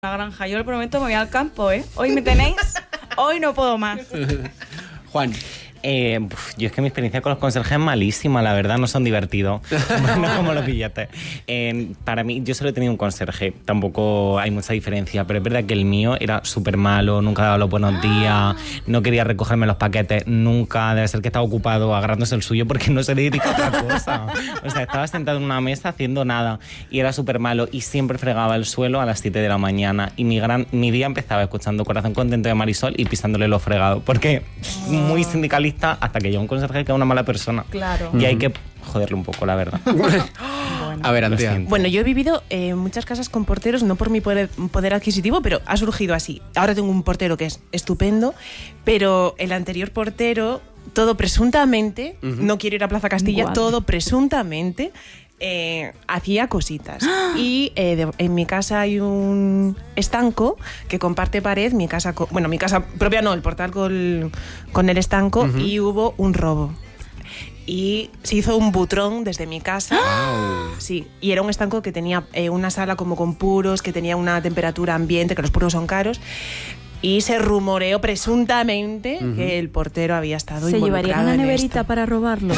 La granja, yo lo prometo, me voy al campo, ¿eh? Hoy me tenéis, hoy no puedo más. Juan. Yo es que mi experiencia con los conserjes es malísima, la verdad, no son divertidos. No como los billetes. Para mí, yo solo he tenido un conserje, tampoco hay mucha diferencia, pero es verdad que el mío era súper malo, nunca daba los buenos días, no quería recogerme los paquetes, nunca, debe ser que estaba ocupado agarrándose el suyo porque no se dedica a otra cosa. O sea, estaba sentado en una mesa haciendo nada y era súper malo y siempre fregaba el suelo a las 7 de la mañana y mi día empezaba escuchando Corazón Contento de Marisol y pisándole los fregados, porque muy sindicalista hasta que llega un conserje que es una mala persona. Claro. Y hay que joderle un poco, la verdad. Bueno. A ver, Antía. Bueno, yo he vivido en muchas casas con porteros, no por mi poder adquisitivo, pero ha surgido así. Ahora tengo un portero que es estupendo, pero el anterior portero, todo presuntamente, no quiero ir a Plaza Castilla, todo presuntamente, hacía cositas. Y en mi casa hay un estanco que comparte pared, mi casa propia no, el portal con el estanco, y hubo un robo. Y se hizo un butrón desde mi casa. Wow. Sí, y era un estanco que tenía una sala como con puros, que tenía una temperatura ambiente, que los puros son caros. Y se rumoreó presuntamente que el portero había estado ¿Se involucrado llevaría una en neverita esto. para robarlo?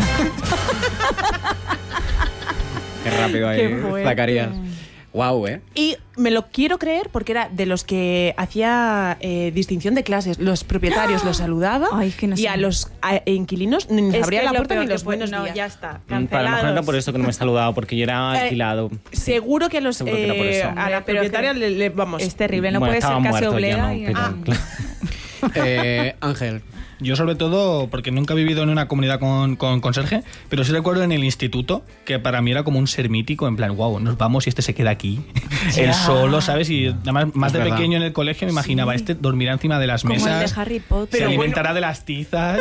Qué rápido ahí, Qué fuerte. Zacarías. Wow, Y me lo quiero creer porque era de los que hacía distinción de clases. Los propietarios los saludaba. Ay, es que no y sé. a los inquilinos ni les abría la puerta ni los buenos no, días. ya está, Para lo mejor cancelados. era por eso que no me he saludado, porque yo era alquilado. Seguro que a los Seguro que era por eso. a la Pero propietaria que le vamos. Es terrible, no Bueno, puede ser estaba casi muerto ya, oblera. ¿no? Pero, claro. Ángel. Yo sobre todo, porque nunca he vivido en una comunidad con conserje, pero sí recuerdo en el instituto que para mí era como un ser mítico, en plan, wow, nos vamos y este se queda aquí, él solo, ¿sabes? Y además, más de verdad. pequeño en el colegio me imaginaba, este dormirá encima de las Como el mesas, de Harry Potter. se alimentará de las tizas.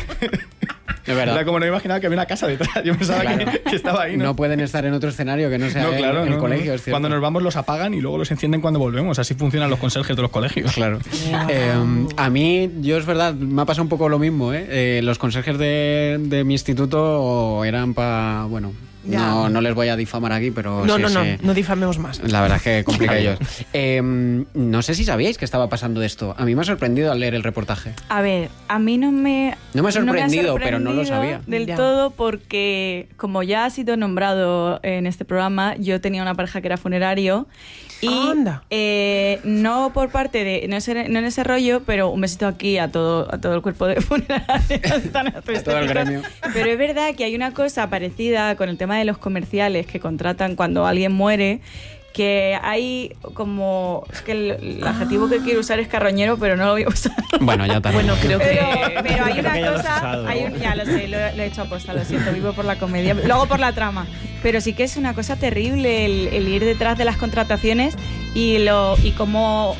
Es verdad. Era como no imaginaba que había una casa detrás, yo pensaba Claro. que estaba ahí, ¿no? No pueden estar en otro escenario que no sea No, claro, el no, colegio, no. es cierto. Cuando nos vamos los apagan y luego los encienden cuando volvemos. Así funcionan los conserjes de los colegios. Claro. A mí, yo es verdad, me ha pasado un poco lo mismo, los conserjes de mi instituto eran para, bueno, Ya. no les voy a difamar aquí, pero No, sí, no, no, sí. no difamemos más. La verdad es que complica ellos. No sé si sabíais que estaba pasando esto. A mí me ha sorprendido al leer el reportaje. A ver, a mí no me ha sorprendido, pero no lo sabía. del Ya. todo, porque como ya ha sido nombrado en este programa, yo tenía una pareja que era funerario y Anda. no por parte de no en ese rollo, pero un besito aquí a todo el cuerpo de funerarios, A todo el gremio. pero es verdad que hay una cosa parecida con el tema de los comerciales que contratan cuando alguien muere, que hay como... Es que el adjetivo que quiero usar es carroñero, pero no lo voy a usar. Bueno, ya también. Bueno, creo que... Pero hay Creo una que ya lo has cosa... usado. Ya lo sé, lo he hecho aposta, lo siento, vivo por la comedia, luego por la trama. Pero sí que es una cosa terrible el ir detrás de las contrataciones y cómo...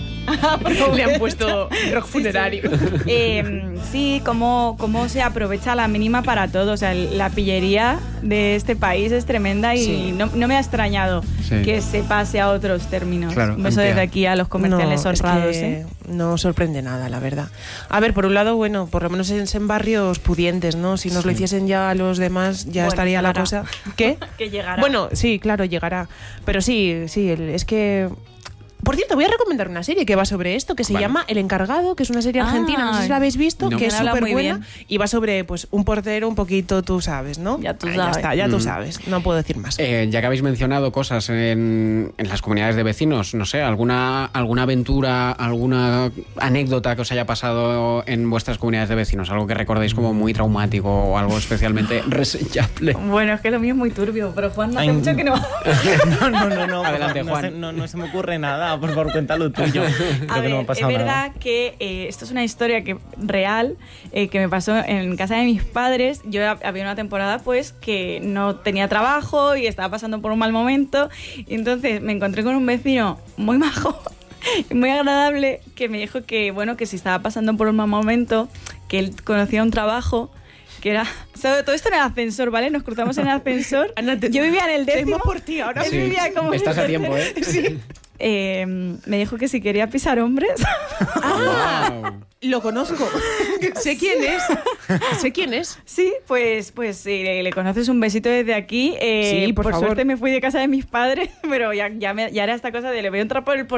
Le han puesto rock funerario. Sí, cómo se aprovecha la mínima para todo. O sea, la pillería de este país es tremenda y Sí. no me ha extrañado Sí. que se pase a otros términos. Claro, Un beso Antía. desde aquí a los comerciales No, es honrados. que no sorprende nada, la verdad. A ver, por un lado, bueno, por lo menos en barrios pudientes, ¿no? Si nos lo hiciesen ya a los demás, ya Bueno, estaría la llegará. cosa. ¿Qué? Que llegará. Bueno, sí, claro, llegará. Pero sí, es que... Por cierto, voy a recomendar una serie que va sobre esto, que se Vale. llama El Encargado, que es una serie argentina, no sé si la habéis visto, No. que es Me habla súper muy buena bien. y va sobre pues un portero un poquito, tú sabes, ¿no? Ya tú Ya sabes. está, ya tú sabes, no puedo decir más. Ya que habéis mencionado cosas en las comunidades de vecinos, no sé, alguna aventura, alguna anécdota que os haya pasado en vuestras comunidades de vecinos, algo que recordéis como muy traumático o algo especialmente reseñable. Bueno, es que lo mío es muy turbio, pero Juan hace Ay, mucho que no... No. Adelante, no Juan. No se me ocurre nada, por favor, cuéntalo tuyo. Creo A que ver, no me ha es pasado verdad nada. que esto es una historia real que me pasó en casa de mis padres. Yo había una temporada pues que no tenía trabajo y estaba pasando por un mal momento y entonces me encontré con un vecino muy majo, muy agradable, que me dijo que bueno, que si estaba pasando por un mal momento, que él conocía un trabajo que era... O sea, todo esto en el ascensor, ¿vale? Nos cruzamos en el ascensor. Yo vivía en el décimo. Temo por ti ahora. Él Sí, vivía como estás en a el tiempo, tercero. Me dijo que si quería pisar hombres. Wow. Lo conozco. Sé quién es. Sé quién es. Sí, pues si le conoces, un besito desde aquí. Sí, por favor. Suerte me fui de casa de mis padres, pero ya era esta cosa de le veo entrar por el